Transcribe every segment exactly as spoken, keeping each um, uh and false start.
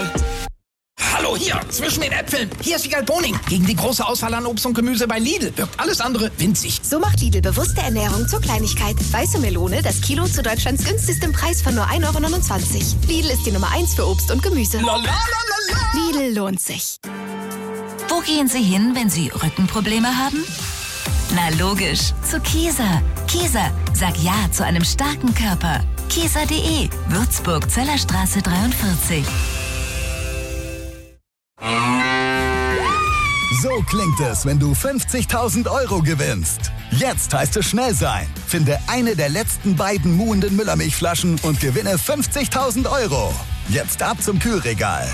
Hallo, hier, zwischen den Äpfeln. Hier ist Wiegald Boning. Gegen die große Auswahl an Obst und Gemüse bei Lidl wirkt alles andere winzig. So macht Lidl bewusste Ernährung zur Kleinigkeit. Weiße Melone, das Kilo zu Deutschlands günstigstem Preis von nur ein Euro neunundzwanzig. Lidl ist die Nummer eins für Obst und Gemüse. La, la, la, la, la. Lidl lohnt sich. Wo gehen Sie hin, wenn Sie Rückenprobleme haben? Na logisch, zu Kieser. Kieser, sag Ja zu einem starken Körper. Kieser punkt de, Würzburg, Zellerstraße dreiundvierzig. So klingt es, wenn du fünfzigtausend Euro gewinnst. Jetzt heißt es schnell sein. Finde eine der letzten beiden muhenden Müllermilchflaschen und gewinne fünfzigtausend Euro. Jetzt ab zum Kühlregal.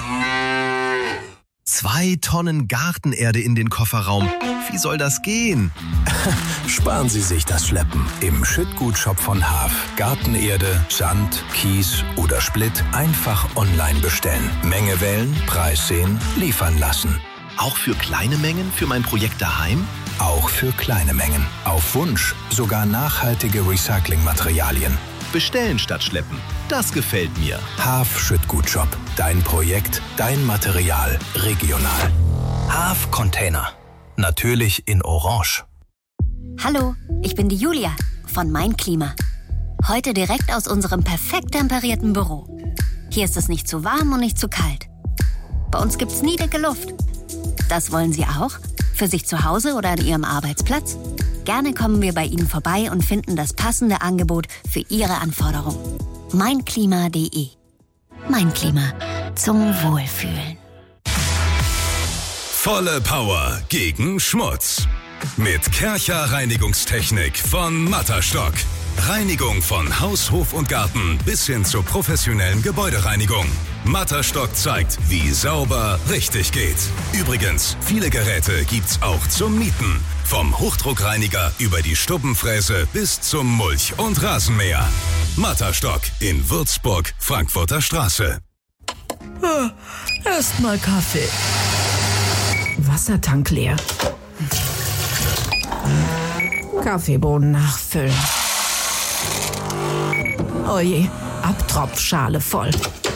Zwei Tonnen Gartenerde in den Kofferraum. Wie soll das gehen? Sparen Sie sich das Schleppen. Im Schüttgutshop von Haaf. Gartenerde, Sand, Kies oder Splitt einfach online bestellen. Menge wählen, Preis sehen, liefern lassen. Auch für kleine Mengen für mein Projekt daheim? Auch für kleine Mengen. Auf Wunsch sogar nachhaltige Recyclingmaterialien. Bestellen statt schleppen. Das gefällt mir. Haaf Schüttgutshop. Dein Projekt, dein Material. Regional. Haaf Container. Natürlich in Orange. Hallo, ich bin die Julia von Mein Klima. Heute direkt aus unserem perfekt temperierten Büro. Hier ist es nicht zu warm und nicht zu kalt. Bei uns gibt's nie dicke Luft. Das wollen Sie auch? Für sich zu Hause oder an Ihrem Arbeitsplatz? Gerne kommen wir bei Ihnen vorbei und finden das passende Angebot für Ihre Anforderungen. mein klima punkt de. Mein Klima. Zum Wohlfühlen. Volle Power gegen Schmutz. Mit Kärcher Reinigungstechnik von Matterstock. Reinigung von Haus, Hof und Garten bis hin zur professionellen Gebäudereinigung. Matterstock zeigt, wie sauber richtig geht. Übrigens, viele Geräte gibt's auch zum Mieten. Vom Hochdruckreiniger über die Stubbenfräse bis zum Mulch- und Rasenmäher. Matterstock in Würzburg, Frankfurter Straße. Erstmal Kaffee. Wassertank leer. Kaffeebohnen nachfüllen. Oje, Abtropfschale voll.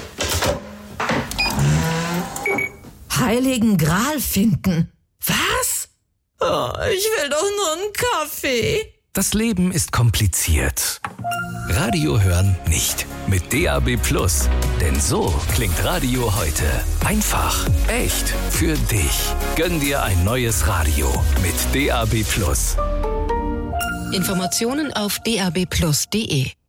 Heiligen Gral finden. Was? Oh, ich will doch nur einen Kaffee. Das Leben ist kompliziert. Radio hören nicht. Mit D A B Plus. Denn so klingt Radio heute. Einfach, echt, für dich. Gönn dir ein neues Radio mit D A B Plus. Informationen auf d a b plus punkt de.